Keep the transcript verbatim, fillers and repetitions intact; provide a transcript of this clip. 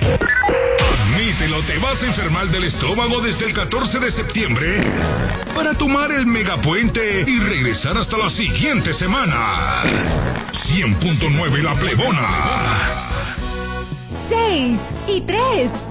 Admítelo, te vas a enfermar del estómago desde el catorce de septiembre para tomar el megapuente y regresar hasta la siguiente semana. cien punto nueve La Plebona. Seis y tres.